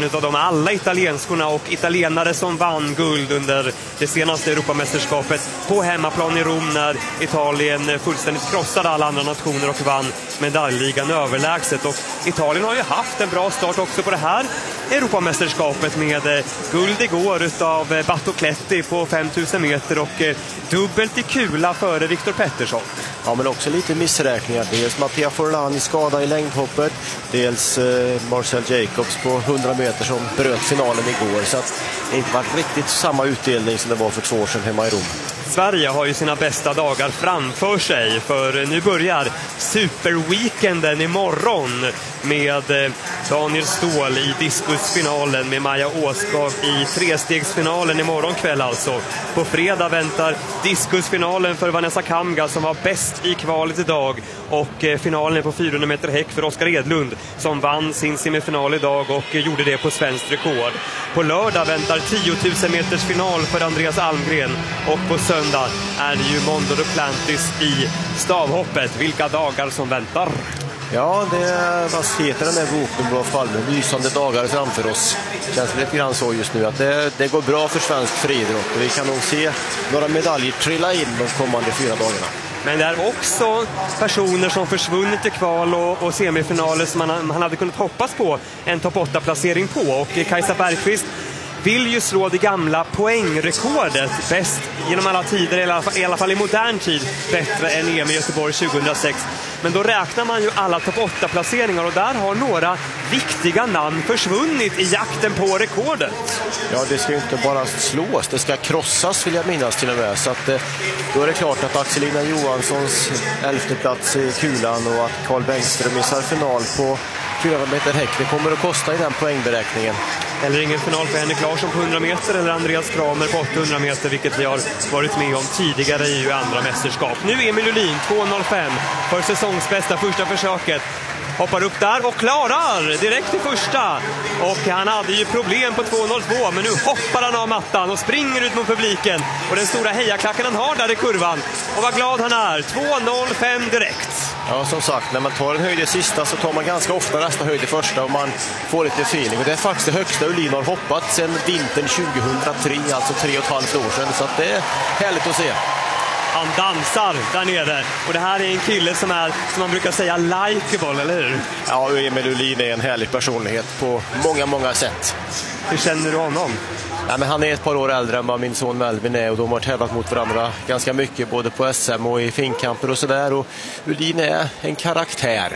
en av de alla italienskorna och italienare som vann guld under det senaste Europamästerskapet på hemmaplan i Rom, när Italien fullständigt krossade alla andra nationer och vann medaljligan överlägset. Och Italien har ju haft en bra start också på det här Europamästerskapet med guld igår utav Battocletti på 5000 meter och dubbelt i kula före Viktor Pettersson. Ja, men också lite missräkningar. Dels Mattia Forlani skada i längdhoppet, dels Marcel Jacobs på 100 meter som bröt finalen igår. Så att det inte var riktigt samma utdelning som det var för 2 år sedan hemma i Rom. Sverige har ju sina bästa dagar framför sig, för nu börjar superweekenden imorgon med Daniel Ståhl i diskusfinalen, med Maja Åskov i trestegsfinalen imorgon kväll alltså. På fredag väntar diskusfinalen för Vanessa Kamga som var bäst i kvalet idag, och finalen på 400 meter häck för Oskar Edlund som vann sin semifinal idag och gjorde det på svenskt rekord. På lördag väntar 10 000 meters final för Andreas Almgren, och på söndag är det ju Mondo Duplantis i stavhoppet. Vilka dagar som väntar! Ja, vad heter den där boken på Palme? Lysande dagar framför oss. Känns lite grann så just nu att det går bra för svensk friidrott. Vi kan nog se några medaljer trilla in de kommande 4 dagarna. Men det är också personer som försvunnit i kval och semifinaler som man hade kunnat hoppas på en topp 8-placering på. Och Kajsa Bergqvist vill ju slå det gamla poängrekordet bäst genom alla tider, i alla fall i modern tid, bättre än EM i Göteborg 2006. Men då räknar man ju alla topp 8-placeringar, och där har några viktiga namn försvunnit i jakten på rekordet. Ja, det ska ju inte bara slås, det ska krossas vill jag minnas till och med. Så att, då är det klart att Axelina Johanssons 11:e plats i kulan och att Carl Bengström missar final på 400 meter häck, det kommer att kosta i den poängberäkningen. Eller ingen final för Henrik Larsson på 100 meter eller Andreas Kramer på 800 meter, vilket vi har varit med om tidigare i andra mästerskap. Nu Emil Julin, 2.05 för säsongsbästa första försöket. Hoppar upp där och klarar direkt i första. Och han hade ju problem på 2.02, men nu hoppar han av mattan och springer ut mot publiken. Och den stora hejaklacken han har där i kurvan. Och vad glad han är, 2.05 direkt. Ja, som sagt, när man tar en höjd i sista så tar man ganska ofta nästa höjd i första och man får lite feeling. Och det är faktiskt det högsta Julin har hoppat sedan vintern 2003, alltså 3,5 år sedan. Så att det är härligt att se. Han dansar där nere. Och det här är en kille som är, som man brukar säga, likeable, eller hur? Ja, Emil Julin är en härlig personlighet på många sätt. Hur känner du honom? Ja, men han är ett par år äldre än vad min son Melvin är, och de har tävlat mot varandra ganska mycket både på SM och i finkamper och sådär. Och Julin är en karaktär.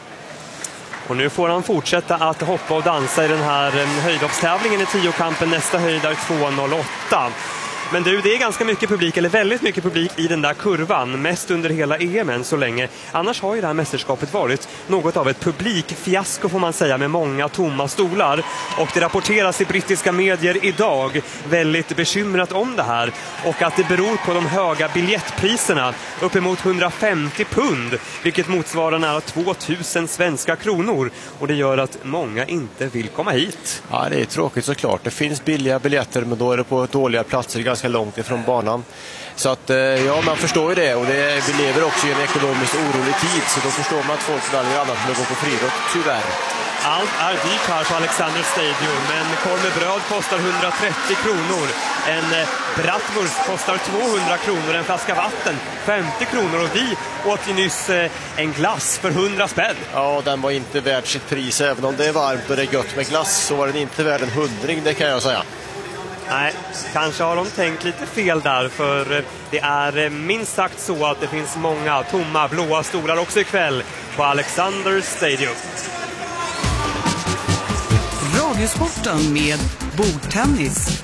Och nu får han fortsätta att hoppa och dansa i den här höjdhoppstävlingen i 10-kampen. Nästa höjd är 2.08. Men du, det är ganska mycket publik, eller väldigt mycket publik i den där kurvan. Mest under hela EM än så länge. Annars har ju det här mästerskapet varit något av ett publikfiasko får man säga, med många tomma stolar. Och det rapporteras i brittiska medier idag väldigt bekymrat om det här. Och att det beror på de höga biljettpriserna, uppemot 150 pund. Vilket motsvarar nära 2000 svenska kronor. Och det gör att många inte vill komma hit. Ja, det är tråkigt såklart. Det finns billiga biljetter, men då är det på dåliga platser ganska långt ifrån banan. Så att, ja, man förstår ju det, och vi lever också i en ekonomiskt orolig tid, så då förstår man att folk väljer annat än att gå på friidrott, tyvärr. Allt är dyrt här på Alexander Stadium. En korv med bröd kostar 130 kronor. En bratwurst kostar 200 kronor. En flaska vatten 50 kronor. Och vi åt ju nyss en glass för 100 spänn. Ja, den var inte värd sitt pris. Även om det är varmt och det är gött med glass, så var den inte värd en 100, det kan jag säga. Nej, kanske har de tänkt lite fel där, för det är minst sagt så att det finns många tomma blåa stolar också ikväll på Alexander Stadium. Radiosporten med bordtennis.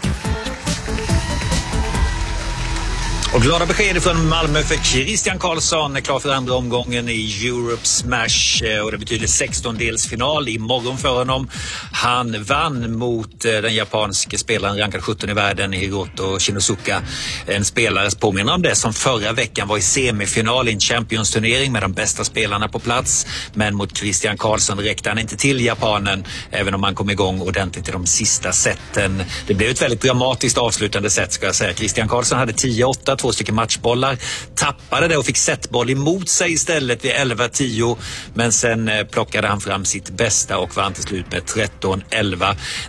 Och glada besked från Malmö för Christian Karlsson är klar för andra omgången i Europe Smash, och det betyder 16-delsfinal imorgon för honom. Han vann mot den japanske spelaren rankad 17 i världen, Hiroto Shinosuka. En spelare påminner om det som förra veckan var i semifinal i en Champions-turnering med de bästa spelarna på plats. Men mot Christian Karlsson räckte han inte till japanen, även om han kom igång ordentligt i de sista seten. Det blev ett väldigt dramatiskt avslutande set, ska jag säga. Christian Karlsson hade 10-8, 2 stycken matchbollar, tappade det och fick setboll emot sig istället vid 11-10, men sen plockade han fram sitt bästa och vann till slut med 13-11.